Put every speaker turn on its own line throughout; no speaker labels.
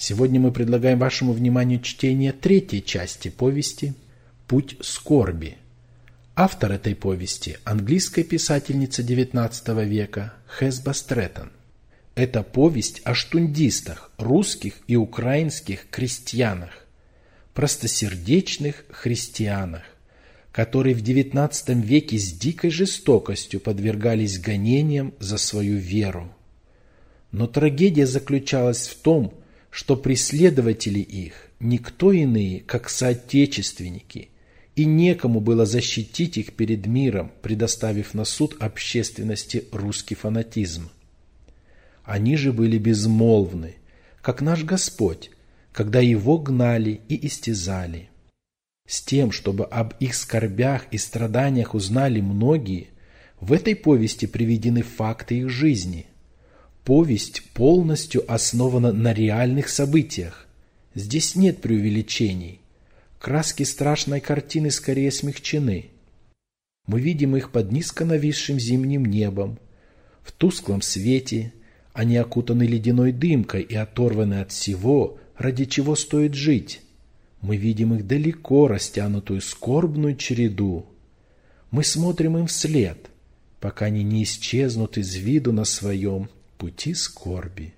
Сегодня мы предлагаем вашему вниманию чтение третьей части повести «Путь скорби». Автор этой повести – английская писательница XIX века Хесба Стрэттон. Это повесть о штундистах, русских и украинских крестьянах, простосердечных христианах, которые в XIX веке с дикой жестокостью подвергались гонениям за свою веру. Но трагедия заключалась в том, что преследователи их никто иные, как соотечественники, и некому было защитить их перед миром, предоставив на суд общественности русский фанатизм. Они же были безмолвны, как наш Господь, когда Его гнали и истязали. С тем, чтобы об их скорбях и страданиях узнали многие, в этой повести приведены факты их жизни. Повесть полностью основана на реальных событиях. Здесь нет преувеличений. Краски страшной картины скорее смягчены. Мы видим их под низко нависшим зимним небом. В тусклом свете они окутаны ледяной дымкой и оторваны от всего, ради чего стоит жить. Мы видим их далеко растянутую скорбную череду. Мы смотрим им вслед, пока они не исчезнут из виду на своем пути скорби.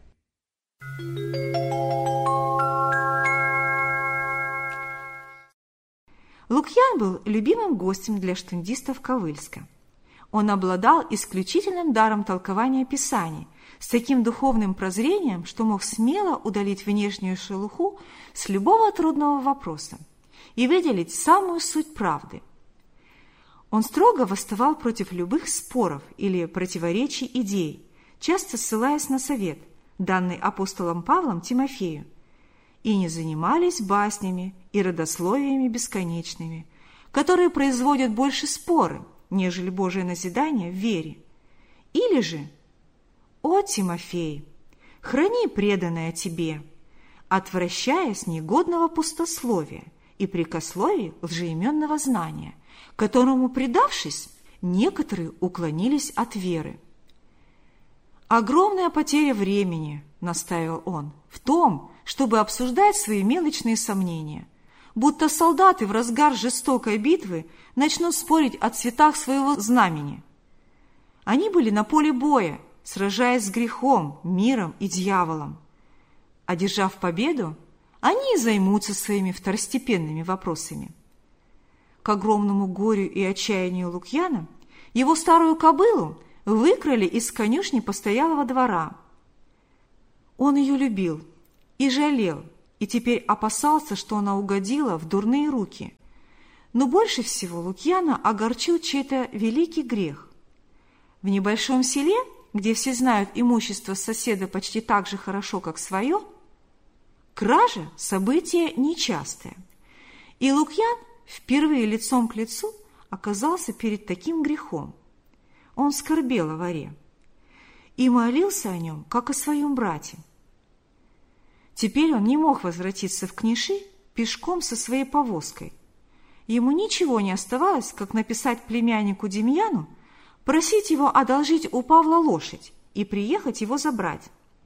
Лукьян был любимым гостем для штундистов Ковыльска. Он обладал исключительным даром толкования Писаний, с таким духовным прозрением, что мог смело удалить внешнюю шелуху с любого трудного вопроса и выделить самую суть правды. Он строго восставал против любых споров или противоречий идей, часто ссылаясь на совет, данный апостолом Павлом Тимофею, и не занимались баснями и родословиями бесконечными, которые производят больше споры, нежели Божие назидание в вере. Или же: «О, Тимофей, храни преданное тебе, отвращаясь негодного пустословия и прикословий лжеименного знания, которому, предавшись, некоторые уклонились от веры». «Огромная потеря времени, — настаивал он, — в том, чтобы обсуждать свои мелочные сомнения, будто солдаты в разгар жестокой битвы начнут спорить о цветах своего знамени. Они были на поле боя, сражаясь с грехом, миром и дьяволом. Одержав победу, они и займутся своими второстепенными вопросами». К огромному горю и отчаянию Лукьяна его старую кобылу выкрали из конюшни постоялого двора. Он ее любил и жалел, и теперь опасался, что она угодила в дурные руки. Но больше всего Лукьяна огорчил чей-то великий грех. В небольшом селе, где все знают имущество соседа почти так же хорошо, как свое, кража – событие нечастое. И Лукьян впервые лицом к лицу оказался перед таким грехом. Он скорбел о воре и молился о нем, как о своем брате. Теперь он не мог возвратиться в Книши пешком со своей повозкой. Ему ничего не оставалось, как написать племяннику Демьяну, просить его одолжить у Павла лошадь и приехать его забрать.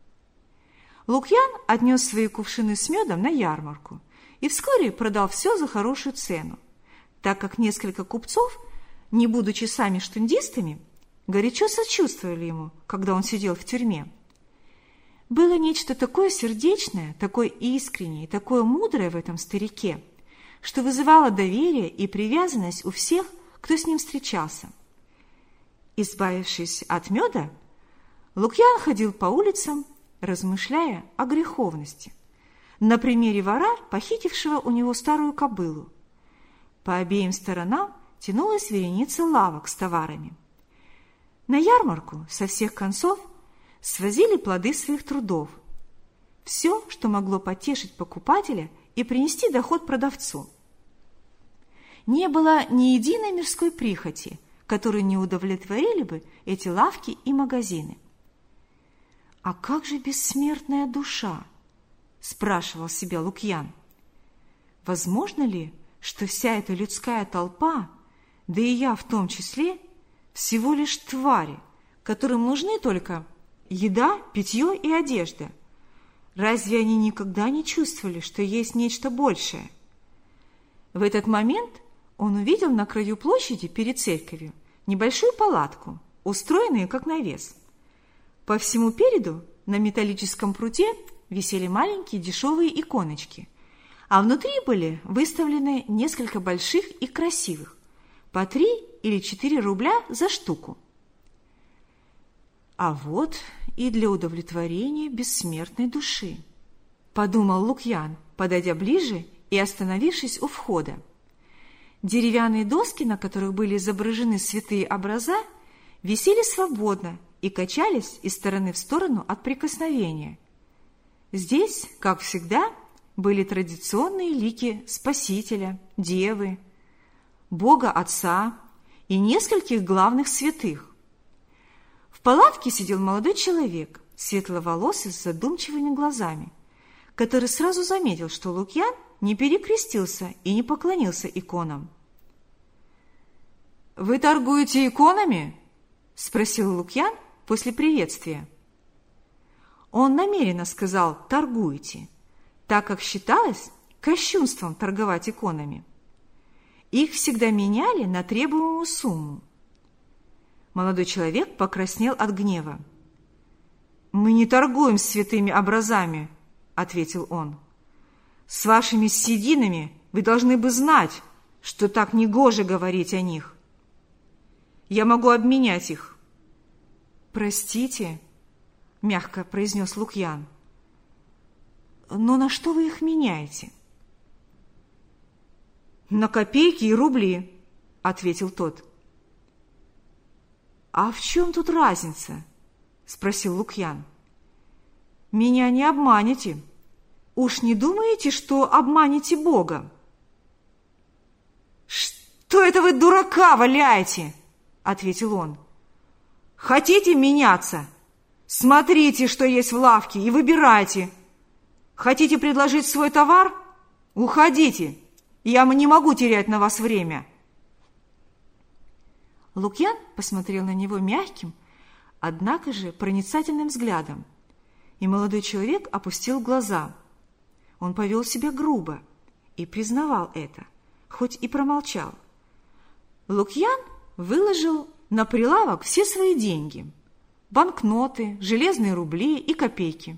Лукьян отнес свои кувшины с медом на ярмарку и вскоре продал все за хорошую цену, так как несколько купцов, не будучи сами штундистами, горячо сочувствовали ему, когда он сидел в тюрьме. Было нечто такое сердечное, такое искреннее, такое мудрое в этом старике, что вызывало доверие и привязанность у всех, кто с ним встречался. Избавившись от меда, Лукьян ходил по улицам, размышляя о греховности, на примере вора, похитившего у него старую кобылу. По обеим сторонам тянулась вереница лавок с товарами. На ярмарку со всех концов свозили плоды своих трудов. Все, что могло потешить покупателя и принести доход продавцу. Не было ни единой мирской прихоти, которую не удовлетворили бы эти лавки и магазины. «А как же бессмертная душа?» – спрашивал себя Лукьян. «Возможно ли, что вся эта людская толпа, да и я в том числе, всего лишь твари, которым нужны только еда, питье и одежда? Разве они никогда не чувствовали, что есть нечто большее? В этот момент он увидел на краю площади перед церковью небольшую палатку, устроенную как навес. По всему переду на металлическом пруте висели маленькие дешевые иконочки, а внутри были выставлены несколько больших и красивых, по 3 или 4 рубля за штуку. А вот и для удовлетворения бессмертной души, подумал Лукьян, подойдя ближе и остановившись у входа. Деревянные доски, на которых были изображены святые образа, висели свободно и качались из стороны в сторону от прикосновения. Здесь, как всегда, были традиционные лики Спасителя, Девы, Бога Отца и нескольких главных святых. В палатке сидел молодой человек, светловолосый, с задумчивыми глазами, который сразу заметил, что Лукьян не перекрестился и не поклонился иконам. «Вы торгуете иконами?» – спросил Лукьян после приветствия. Он намеренно сказал «торгуете», так как считалось кощунством торговать иконами. Их всегда меняли на требуемую сумму. Молодой человек покраснел от гнева. «Мы не торгуем святыми образами», – ответил он. «С вашими сединами вы должны бы знать, что так негоже говорить о них. Я могу обменять их». «Простите», – мягко произнес Лукьян, – «но на что вы их меняете?» «На копейки и рубли», – ответил тот. «А в чем тут разница?» – спросил Лукьян. «Меня не обманете. Уж не думаете, что обманете Бога?» «Что это вы дурака валяете?» – ответил он. «Хотите меняться? Смотрите, что есть в лавке, и выбирайте. Хотите предложить свой товар? Уходите. Я не могу терять на вас время». Лукьян посмотрел на него мягким, однако же проницательным взглядом, и молодой человек опустил глаза. Он повел себя грубо и признавал это, хоть и промолчал. Лукьян выложил на прилавок все свои деньги – банкноты, железные рубли и копейки.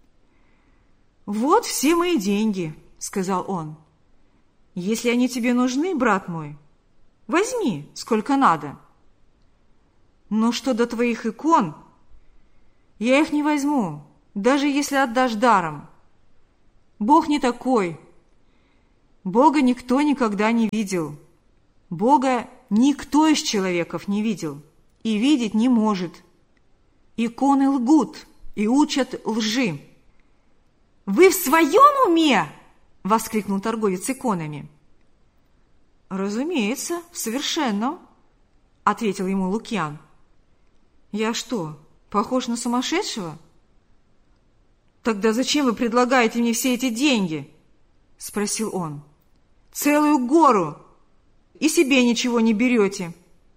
«Вот все мои деньги», – сказал он. «Если они тебе нужны, брат мой, возьми, сколько надо. Но что до твоих икон, я их не возьму, даже если отдашь даром. Бог не такой. Бога никто никогда не видел. Бога никто из человеков не видел и видеть не может. Иконы лгут и учат лжи». «Вы в своем уме?» – воскликнул торговец иконами. «Разумеется, в совершенном», – ответил ему Лукьян. «Я что, похож на сумасшедшего?» «Тогда зачем вы предлагаете мне все эти деньги?» – спросил он. «Целую гору, и себе ничего не берете».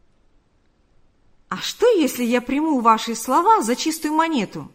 «А что, если я приму ваши слова за чистую монету?»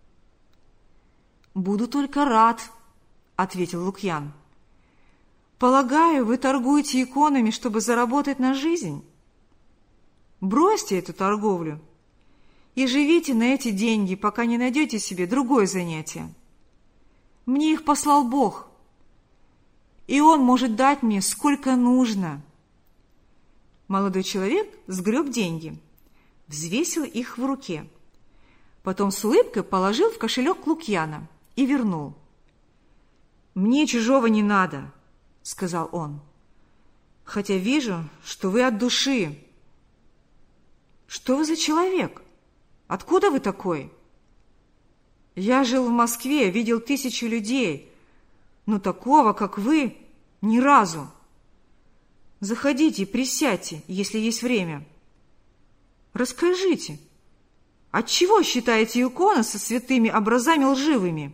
«Буду только рад», – ответил Лукьян. «Полагаю, вы торгуете иконами, чтобы заработать на жизнь? Бросьте эту торговлю и живите на эти деньги, пока не найдете себе другое занятие. Мне их послал Бог, и Он может дать мне сколько нужно». Молодой человек сгреб деньги, взвесил их в руке, потом с улыбкой положил в кошелек Лукьяна и вернул. «Мне чужого не надо», — сказал он, «хотя вижу, что вы от души». «Что вы за человек? Откуда вы такой?» «Я жил в Москве, видел 1000 людей, но такого, как вы, ни разу. Заходите, присядьте, если есть время. Расскажите, отчего считаете иконы со святыми образами лживыми?»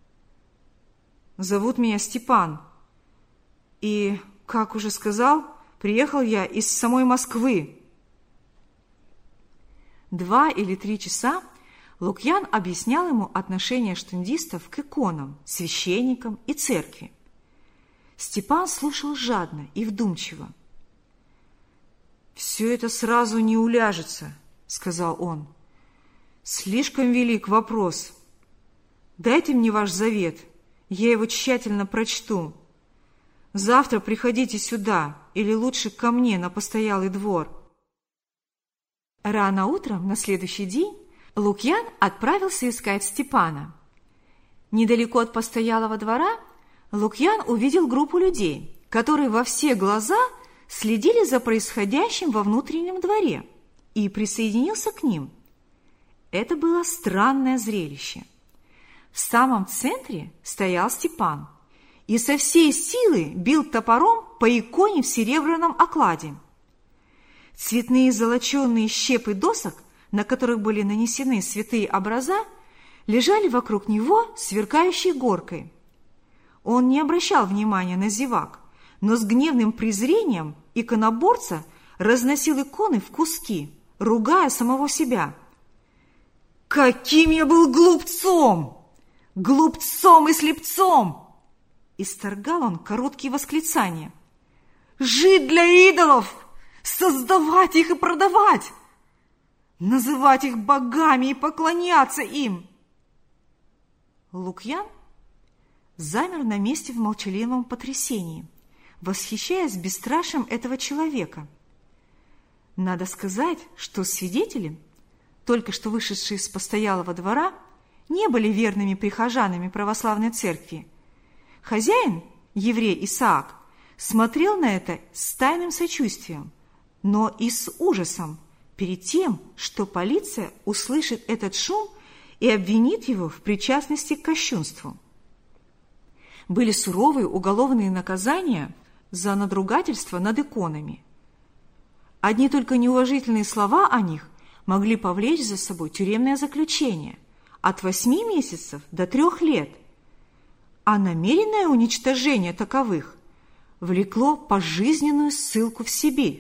«Зовут меня Степан, и, как уже сказал, приехал я из самой Москвы». 2 или 3 часа Лукьян объяснял ему отношение штундистов к иконам, священникам и церкви. Степан слушал жадно и вдумчиво. «Все это сразу не уляжется», — сказал он. «Слишком велик вопрос. Дайте мне ваш завет, я его тщательно прочту. Завтра приходите сюда, или лучше ко мне на постоялый двор». Рано утром на следующий день Лукьян отправился искать Степана. Недалеко от постоялого двора Лукьян увидел группу людей, которые во все глаза следили за происходящим во внутреннем дворе, и присоединился к ним. Это было странное зрелище. В самом центре стоял Степан и со всей силы бил топором по иконе в серебряном окладе. Цветные золоченые щепы досок, на которых были нанесены святые образа, лежали вокруг него сверкающей горкой. Он не обращал внимания на зевак, но с гневным презрением иконоборца разносил иконы в куски, ругая самого себя. «Каким я был глупцом! Глупцом и слепцом!» Исторгал он короткие восклицания. «Жить для идолов! Создавать их и продавать! Называть их богами и поклоняться им!» Лукьян замер на месте в молчаливом потрясении, восхищаясь бесстрашием этого человека. Надо сказать, что свидетели, только что вышедшие из постоялого двора, не были верными прихожанами православной церкви. Хозяин, еврей Исаак, смотрел на это с тайным сочувствием, но и с ужасом перед тем, что полиция услышит этот шум и обвинит его в причастности к кощунству. Были суровые уголовные наказания за надругательство над иконами. Одни только неуважительные слова о них могли повлечь за собой тюремное заключение от 8 месяцев до 3 лет, а намеренное уничтожение таковых влекло пожизненную ссылку в Сибирь.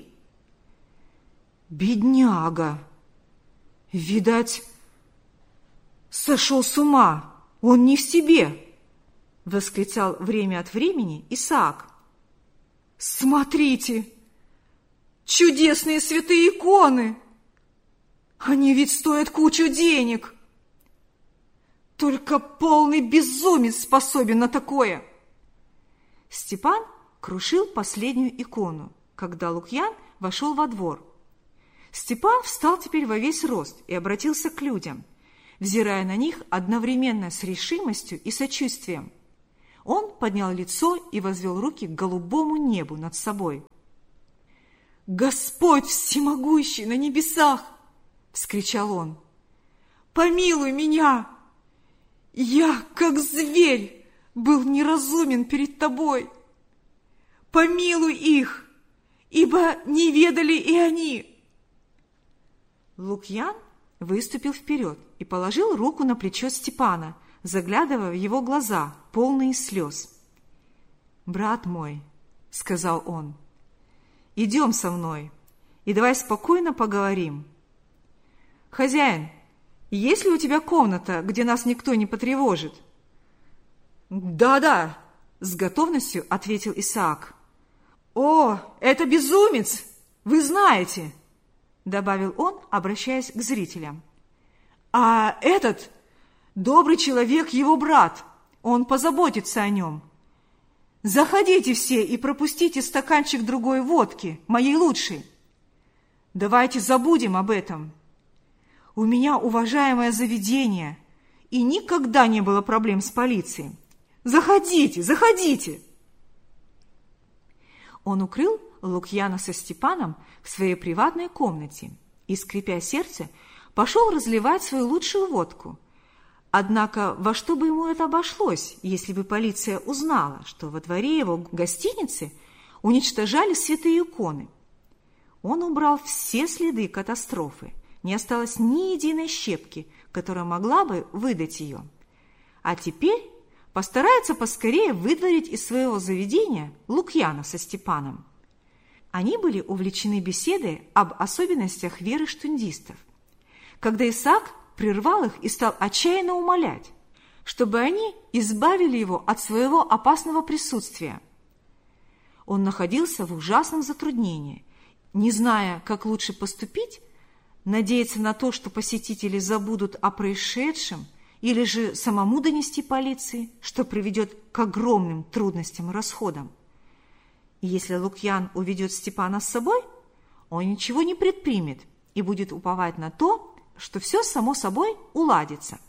«Бедняга! Видать, сошел с ума, он не в себе!» — восклицал время от времени Исаак. «Смотрите! Чудесные святые иконы! Они ведь стоят кучу денег! Только полный безумец способен на такое!» Степан крушил последнюю икону, когда Лукьян вошел во двор. Степан встал теперь во весь рост и обратился к людям, взирая на них одновременно с решимостью и сочувствием. Он поднял лицо и возвел руки к голубому небу над собой. «Господь всемогущий на небесах!» — вскричал он. «Помилуй меня! Я, как зверь, был неразумен перед тобой. Помилуй их, ибо не ведали и они!» Лукьян выступил вперед и положил руку на плечо Степана, заглядывая в его глаза, полные слез. «Брат мой, — сказал он, — идем со мной, и давай спокойно поговорим. Хозяин, есть ли у тебя комната, где нас никто не потревожит?» «Да-да, — с готовностью ответил Исаак. «О, это безумец! Вы знаете!» — добавил он, обращаясь к зрителям. «А этот добрый человек, его брат, он позаботится о нем. Заходите все и пропустите стаканчик другой водки, моей лучшей. Давайте забудем об этом. У меня уважаемое заведение, и никогда не было проблем с полицией. Заходите, заходите!» Он укрыл Лукьяна со Степаном в своей приватной комнате и, скрипя сердце, пошел разливать свою лучшую водку. Однако во что бы ему это обошлось, если бы полиция узнала, что во дворе его гостиницы уничтожали святые иконы? Он убрал все следы катастрофы, не осталось ни единой щепки, которая могла бы выдать ее. А теперь постарается поскорее выдворить из своего заведения Лукьяна со Степаном. Они были увлечены беседой об особенностях веры штундистов. Когда Исаак прервал их и стал отчаянно умолять, чтобы они избавили его от своего опасного присутствия. Он находился в ужасном затруднении, не зная, как лучше поступить, надеяться на то, что посетители забудут о происшедшем, или же самому донести полиции, что приведет к огромным трудностям и расходам. И если Лукьян уведет Степана с собой, он ничего не предпримет и будет уповать на то, что все само собой уладится.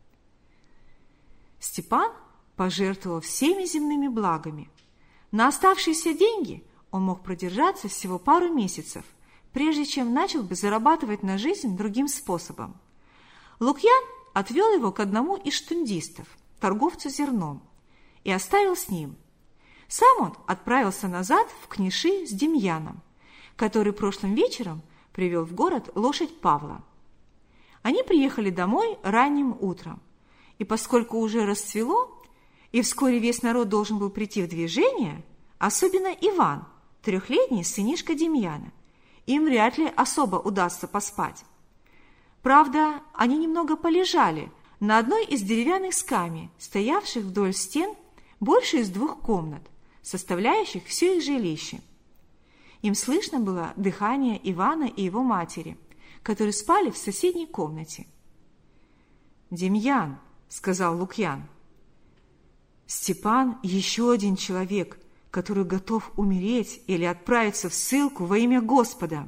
Степан пожертвовал всеми земными благами. На оставшиеся деньги он мог продержаться всего пару месяцев, прежде чем начал бы зарабатывать на жизнь другим способом. Лукьян отвел его к одному из штундистов, торговцу зерном, и оставил с ним. Сам он отправился назад в Книши с Демьяном, который прошлым вечером привел в город лошадь Павла. Они приехали домой ранним утром, и поскольку уже расцвело, и вскоре весь народ должен был прийти в движение, особенно Иван, трехлетний сынишка Демьяна, им вряд ли особо удастся поспать. Правда, они немного полежали на одной из деревянных скамей, стоявших вдоль стен, больше из 2 комнат, составляющих все их жилище. Им слышно было дыхание Ивана и его матери, которые спали в соседней комнате. «Демьян», — сказал Лукьян, — «Степан еще один человек, который готов умереть или отправиться в ссылку во имя Господа».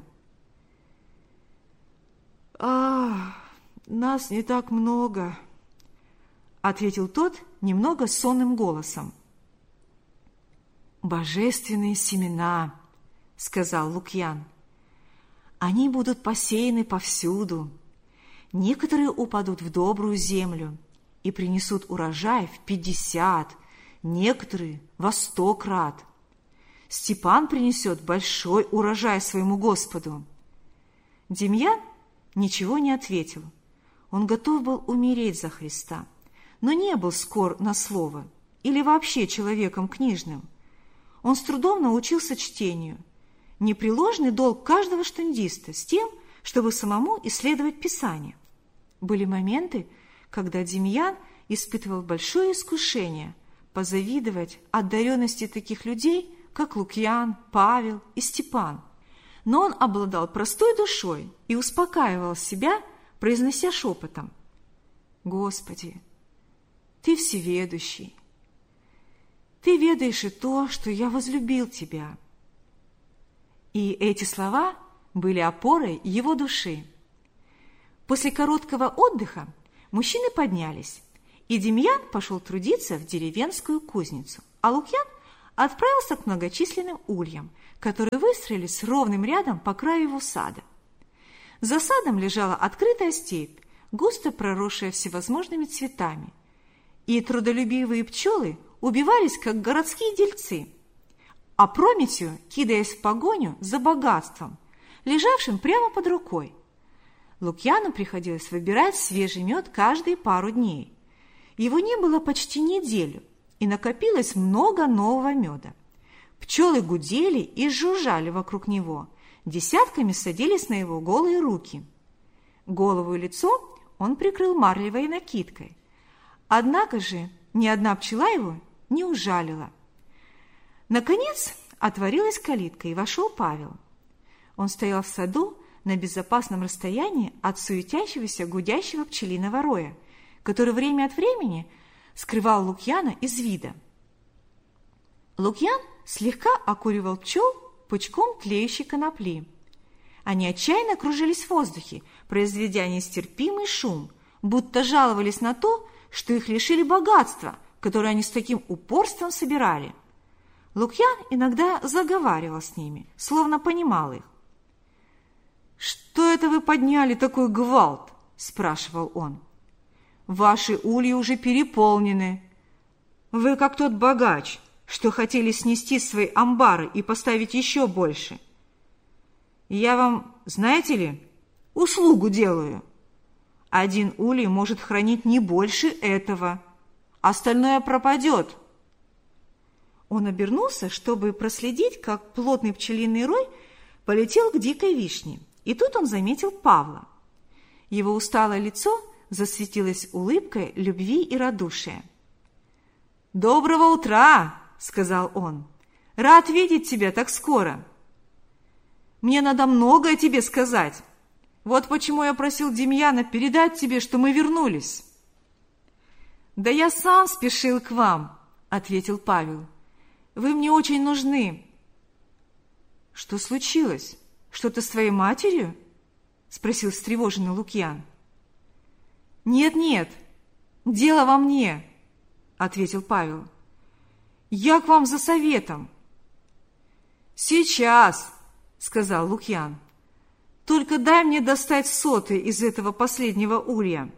Нас не так много», — ответил тот немного сонным голосом. «Божественные семена», — сказал Лукьян. «Они будут посеяны повсюду. Некоторые упадут в добрую землю и принесут урожай в 50, некоторые во 100 крат. Степан принесет большой урожай своему Господу». Демьян ничего не ответил. Он готов был умереть за Христа, но не был скор на слово или вообще человеком книжным. Он с трудом научился чтению. Непреложный долг каждого штундиста с тем, чтобы самому исследовать Писание. Были моменты, когда Демьян испытывал большое искушение позавидовать одаренности таких людей, как Лукьян, Павел и Степан. Но он обладал простой душой и успокаивал себя, произнося шепотом: «Господи, Ты всеведущий. Ты ведаешь и то, что я возлюбил Тебя». И эти слова были опорой его души. После короткого отдыха мужчины поднялись, и Демьян пошел трудиться в деревенскую кузницу, а Лукьян отправился к многочисленным ульям, которые выстроились ровным рядом по краю его сада. За садом лежала открытая степь, густо проросшая всевозможными цветами, и трудолюбивые пчелы убивались, как городские дельцы, опрометью кидаясь в погоню за богатством, лежавшим прямо под рукой. Лукьяну приходилось выбирать свежий мед каждые пару дней. Его не было почти неделю, и накопилось много нового меда. Пчелы гудели и жужжали вокруг него, десятками садились на его голые руки. Голову и лицо он прикрыл марлевой накидкой. Однако же ни одна пчела его не ужалила. Наконец отворилась калитка, и вошел Павел. Он стоял в саду на безопасном расстоянии от суетящегося гудящего пчелиного роя, который время от времени скрывал Лукьяна из вида. Лукьян слегка окуривал пчел пучком тлеющей конопли. Они отчаянно кружились в воздухе, произведя нестерпимый шум, будто жаловались на то, что их лишили богатства, которое они с таким упорством собирали. Лукьян иногда заговаривал с ними, словно понимал их. «Что это вы подняли такой гвалт?» – спрашивал он. «Ваши ульи уже переполнены. Вы как тот богач, что хотели снести свои амбары и поставить еще больше. Я вам, знаете ли, услугу делаю. Один улей может хранить не больше этого, остальное пропадет». Он обернулся, чтобы проследить, как плотный пчелиный рой полетел к дикой вишне, и тут он заметил Павла. Его усталое лицо засветилось улыбкой любви и радушия. «Доброго утра!» – сказал он. «Рад видеть тебя так скоро. Мне надо многое тебе сказать. Вот почему я просил Демьяна передать тебе, что мы вернулись». «Да я сам спешил к вам», – ответил Павел. «Вы мне очень нужны». «Что случилось? Что-то с твоей матерью?» – спросил встревоженный Лукьян. «Нет, дело во мне», – ответил Павел. «Я к вам за советом». «Сейчас», – сказал Лукьян. «Только дай мне достать соты из этого последнего улья».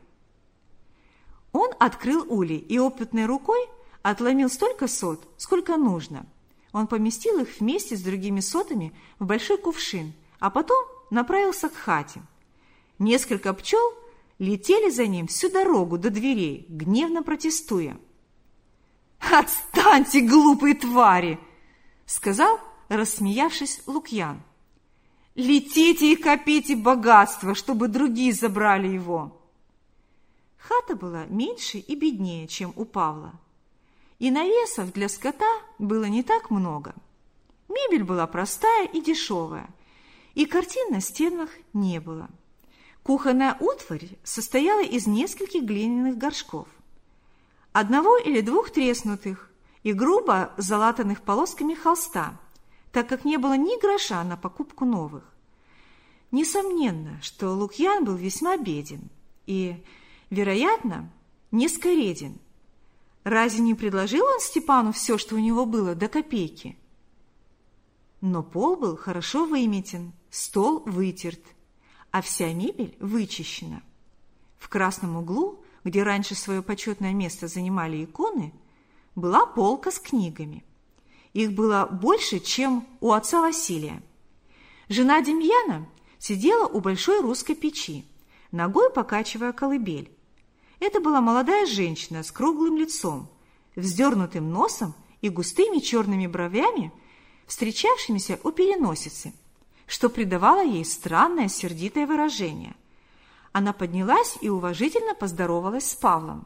Он открыл улей и опытной рукой отломил столько сот, сколько нужно. Он поместил их вместе с другими сотами в большой кувшин, а потом направился к хате. Несколько пчел летели за ним всю дорогу до дверей, гневно протестуя. «Отстаньте, глупые твари!» — сказал, рассмеявшись, Лукьян. «Летите и копите богатство, чтобы другие забрали его!» Хата была меньше и беднее, чем у Павла. И навесов для скота было не так много. Мебель была простая и дешевая, и картин на стенах не было. Кухонная утварь состояла из нескольких глиняных горшков, одного или двух треснутых и грубо залатанных полосками холста, так как не было ни гроша на покупку новых. Несомненно, что Лукьян был весьма беден и, вероятно, не скореден. Разве не предложил он Степану все, что у него было, до копейки? Но пол был хорошо выметен, стол вытерт, а вся мебель вычищена. В красном углу, где раньше свое почетное место занимали иконы, была полка с книгами. Их было больше, чем у отца Василия. Жена Демьяна сидела у большой русской печи, ногой покачивая колыбель. Это была молодая женщина с круглым лицом, вздернутым носом и густыми черными бровями, встречавшимися у переносицы, что придавало ей странное сердитое выражение. Она поднялась и уважительно поздоровалась с Павлом.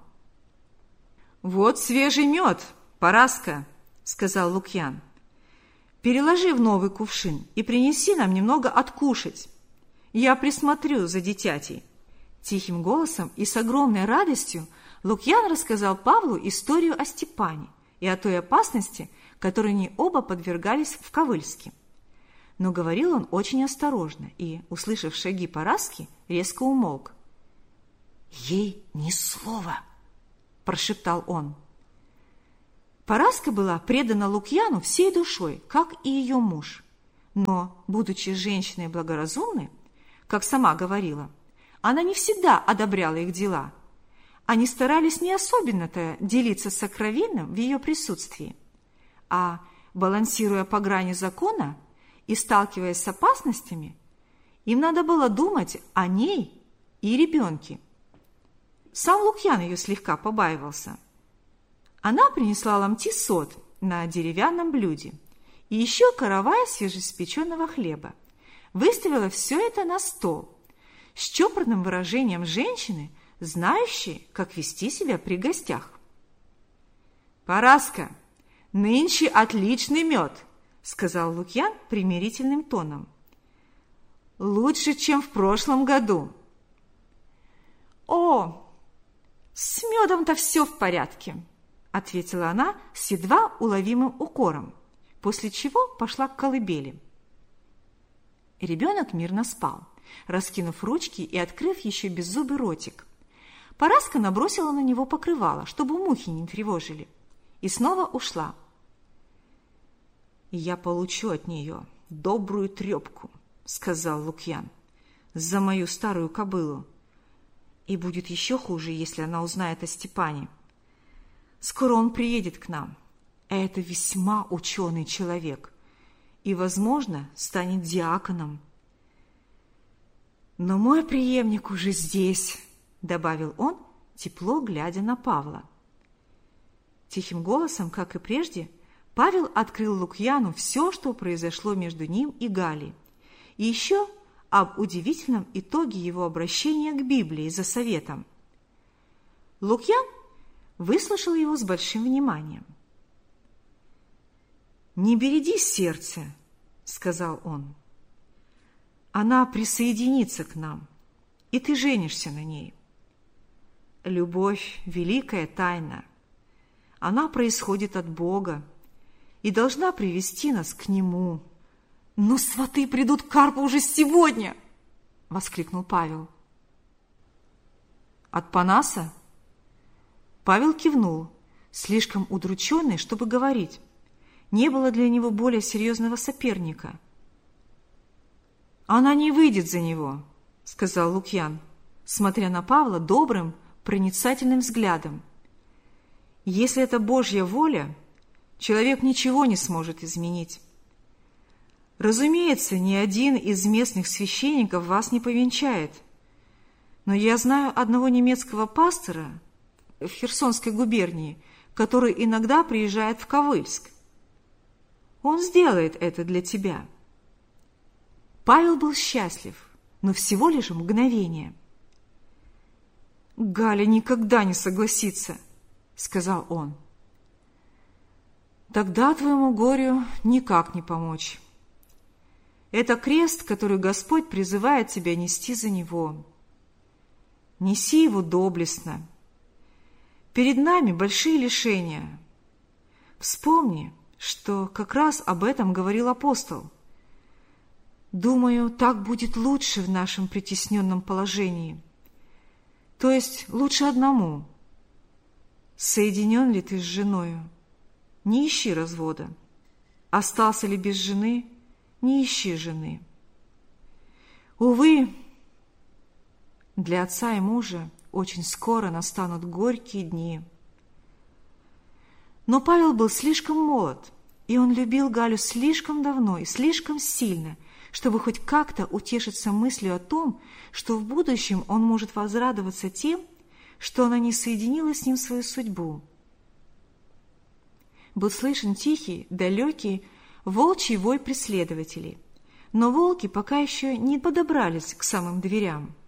«Вот свежий мед, Параска», — сказал Лукьян. «Переложи в новый кувшин и принеси нам немного откушать. Я присмотрю за дитятей». Тихим голосом и с огромной радостью Лукьян рассказал Павлу историю о Степане и о той опасности, которой они оба подвергались в Ковыльске. Но говорил он очень осторожно и, услышав шаги Параски, резко умолк. «Ей ни слова!» – прошептал он. Параска была предана Лукьяну всей душой, как и ее муж. Но, будучи женщиной благоразумной, как сама говорила, она не всегда одобряла их дела. Они старались не особенно-то делиться сокровенным в ее присутствии, а, балансируя по грани закона и сталкиваясь с опасностями, им надо было думать о ней и ребенке. Сам Лукьян ее слегка побаивался. Она принесла ломти сот на деревянном блюде и еще каравай свежеиспеченного хлеба, выставила все это на стол с чопорным выражением женщины, знающей, как вести себя при гостях. «Параска, нынче отличный мед», — сказал Лукьян примирительным тоном. «Лучше, чем в прошлом году». «О, с медом-то все в порядке», — ответила она с едва уловимым укором, после чего пошла к колыбели. Ребенок мирно спал, раскинув ручки и открыв еще беззубый ротик. Параска набросила на него покрывало, чтобы мухи не тревожили, и снова ушла. «Я получу от нее добрую трепку», — сказал Лукьян, — «за мою старую кобылу. И будет еще хуже, если она узнает о Степане. Скоро он приедет к нам. Это весьма ученый человек и, возможно, станет диаконом. Но мой преемник уже здесь», — добавил он, тепло глядя на Павла. Тихим голосом, как и прежде, Павел открыл Лукьяну все, что произошло между ним и Галей, и еще об удивительном итоге его обращения к Библии за советом. Лукьян выслушал его с большим вниманием. «Не береди сердце», — сказал он. «Она присоединится к нам, и ты женишься на ней. Любовь — великая тайна. Она происходит от Бога и должна привести нас к Нему». «Но сваты придут к Карпу уже сегодня!» — воскликнул Павел. «От Панаса?» Павел кивнул, слишком удрученный, чтобы говорить. Не было для него более серьезного соперника. «Она не выйдет за него», — сказал Лукьян, смотря на Павла добрым, проницательным взглядом. «Если это Божья воля, человек ничего не сможет изменить. Разумеется, ни один из местных священников вас не повенчает, но я знаю одного немецкого пастора в Херсонской губернии, который иногда приезжает в Ковыльск. Он сделает это для тебя». Павел был счастлив, но всего лишь мгновение. «Галя никогда не согласится», — сказал он. «Тогда твоему горю никак не помочь. Это крест, который Господь призывает тебя нести за Него. Неси его доблестно. Перед нами большие лишения. Вспомни, что как раз об этом говорил апостол. Думаю, так будет лучше в нашем притесненном положении. То есть лучше одному. Соединен ли ты с женою? Не ищи развода. Остался ли без жены? Не ищи жены. Увы, для отца и мужа очень скоро настанут горькие дни. Но Павел был слишком молод, и он любил Галю слишком давно и слишком сильно, чтобы хоть как-то утешиться мыслью о том, что в будущем он может возрадоваться тем, что она не соединила с ним свою судьбу. Был слышен тихий, далекий, волчий вой преследователей, но волки пока еще не подобрались к самым дверям.